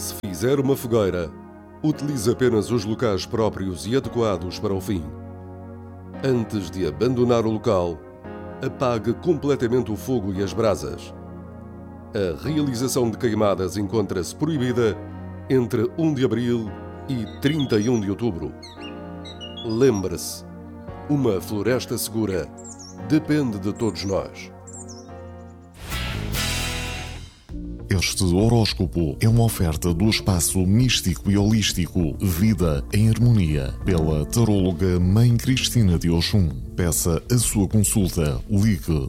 Se fizer uma fogueira, utilize apenas os locais próprios e adequados para o fim. Antes de abandonar o local, apague completamente o fogo e as brasas. A realização de queimadas encontra-se proibida entre 1 de abril e 31 de outubro. Lembre-se, uma floresta segura depende de todos nós. Este horóscopo é uma oferta do espaço místico e holístico Vida em Harmonia, pela taróloga Mãe Cristina de Oxum. Peça a sua consulta. Ligue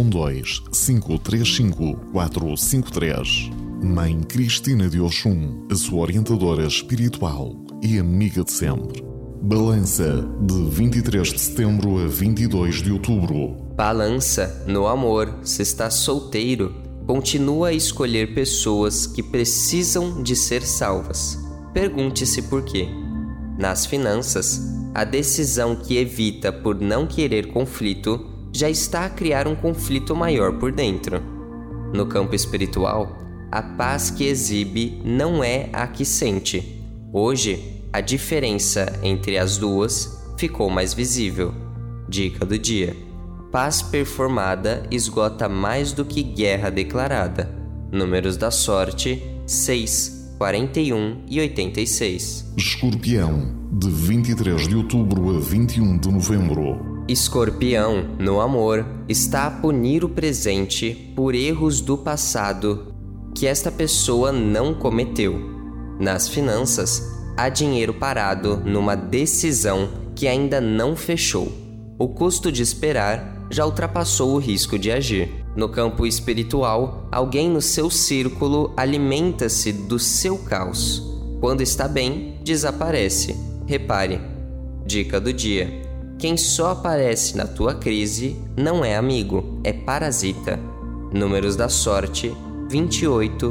912-535-453. Mãe Cristina de Oxum, a sua orientadora espiritual e amiga de sempre. Balança, de 23 de setembro a 22 de outubro. Balança, no amor, se está solteiro, continua a escolher pessoas que precisam de ser salvas. Pergunte-se por quê. Nas finanças, a decisão que evita por não querer conflito já está a criar um conflito maior por dentro. No campo espiritual, a paz que exibe não é a que sente. Hoje, a diferença entre as duas ficou mais visível. Dica do dia: paz performada esgota mais do que guerra declarada. Números da sorte: 6, 41 e 86. Escorpião, de 23 de outubro a 21 de novembro. Escorpião, no amor, está a punir o presente por erros do passado que esta pessoa não cometeu. Nas finanças, há dinheiro parado numa decisão que ainda não fechou. O custo de esperar já ultrapassou o risco de agir. No campo espiritual, alguém no seu círculo alimenta-se do seu caos. Quando está bem, desaparece. Repare. Dica do dia: quem só aparece na tua crise não é amigo, é parasita. Números da sorte: 28,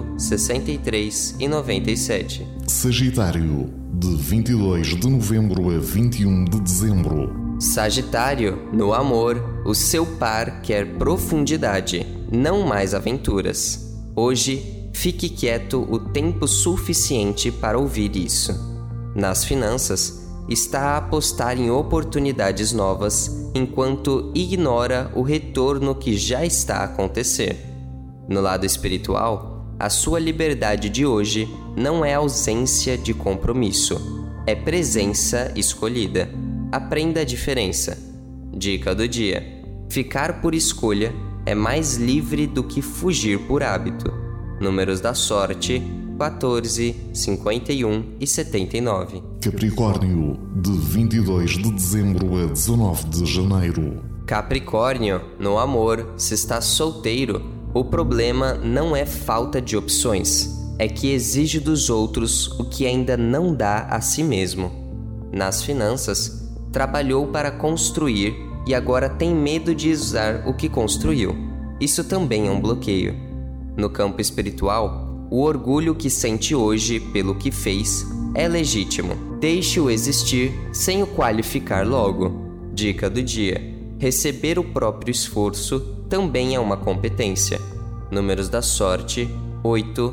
63 e 97. Sagitário, de 22 de novembro a 21 de dezembro. Sagitário, no amor, o seu par quer profundidade, não mais aventuras. Hoje, fique quieto o tempo suficiente para ouvir isso. Nas finanças, está a apostar em oportunidades novas, enquanto ignora o retorno que já está a acontecer. No lado espiritual, a sua liberdade de hoje não é ausência de compromisso, é presença escolhida. Aprenda a diferença. Dica do dia: ficar por escolha é mais livre do que fugir por hábito. Números da sorte: 14, 51 e 79. Capricórnio, de 22 de dezembro a 19 de janeiro. Capricórnio, no amor, se está solteiro, o problema não é falta de opções, é que exige dos outros o que ainda não dá a si mesmo. Nas finanças, trabalhou para construir e agora tem medo de usar o que construiu. Isso também é um bloqueio. No campo espiritual, o orgulho que sente hoje pelo que fez é legítimo. Deixe-o existir sem o qualificar logo. Dica do dia: receber o próprio esforço também é uma competência. Números da sorte: 8,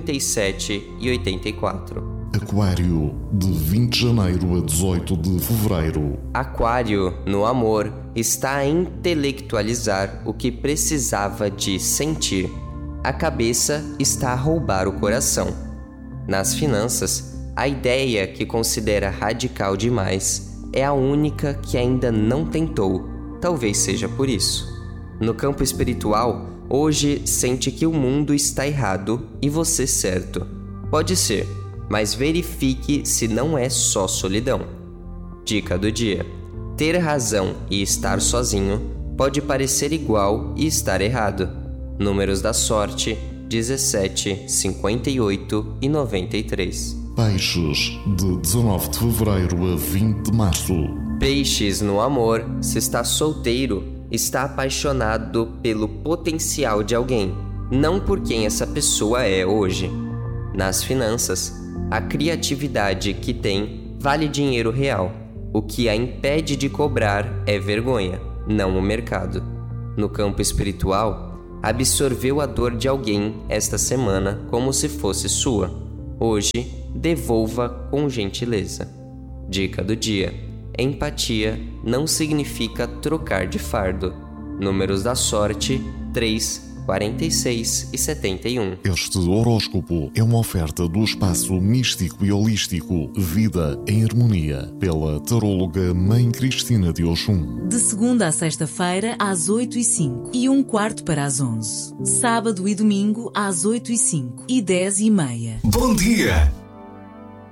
37 e 84. Aquário, de 20 de janeiro a 18 de fevereiro. Aquário, no amor, está a intelectualizar o que precisava de sentir. A cabeça está a roubar o coração. Nas finanças, a ideia que considera radical demais é a única que ainda não tentou. Talvez seja por isso. No campo espiritual, hoje sente que o mundo está errado e você certo. Pode ser, mas verifique se não é só solidão. Dica do dia: ter razão e estar sozinho pode parecer igual e estar errado. Números da sorte: 17, 58 e 93. Peixes, de 19 de fevereiro a 20 de março. Peixes, no amor, se está solteiro, está apaixonado pelo potencial de alguém, não por quem essa pessoa é hoje. Nas finanças, a criatividade que tem vale dinheiro real. O que a impede de cobrar é vergonha, não o mercado. No campo espiritual, absorveu a dor de alguém esta semana como se fosse sua. Hoje, devolva com gentileza. Dica do dia: empatia não significa trocar de fardo. Números da sorte: 3, 46 e 71. Este horóscopo é uma oferta do espaço místico e holístico Vida em Harmonia, pela taróloga Mãe Cristina de Oxum. De segunda a sexta-feira, às 8h05 e 1/4 para as 11. Sábado e domingo, às 8h05 e 10h30. Bom dia!